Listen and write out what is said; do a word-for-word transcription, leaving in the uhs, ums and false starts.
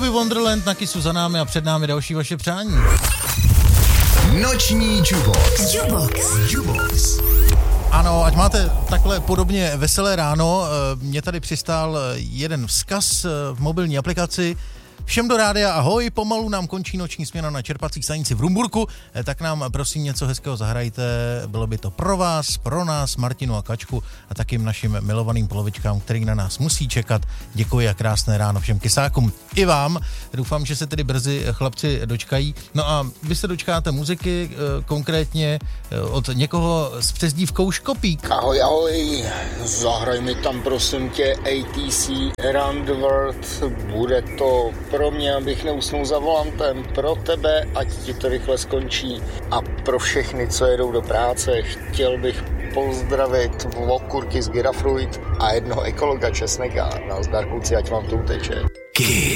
Stevie Wonderland na Kissu za námi a před námi další vaše přání. Noční Jukebox. Jukebox. Jukebox. Ano, ať máte takhle podobně veselé ráno, mě tady přistál jeden vzkaz v mobilní aplikaci. Všem do rádia ahoj, pomalu nám končí noční směna na čerpací stanici v Rumburku, tak nám prosím něco hezkého zahrajte, bylo by to pro vás, pro nás, Martinu a Kačku a takým našim milovaným polovičkám, který na nás musí čekat. Děkuji a krásné ráno všem kysákům i vám. Doufám, že se tedy brzy chlapci dočkají. No a vy se dočkáte muziky, konkrétně od někoho s přezdívkou Škopík. Ahoj, ahoj, zahraj mi tam prosím tě A T C Around the World, bude to pro mě, abych neusnul za volantem, pro tebe, ať ti to rychle skončí a pro všechny, co jedou do práce, chtěl bych pozdravit okurky z Girafruit a jednoho ekologa Česneka. Nazdar kluci, ať vám to uteče.